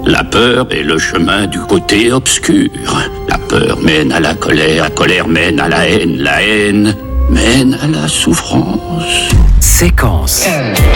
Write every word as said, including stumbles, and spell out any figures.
La peur est le chemin du côté obscur. La peur mène à la colère, la colère mène à la haine, la haine mène à la souffrance. Séquence.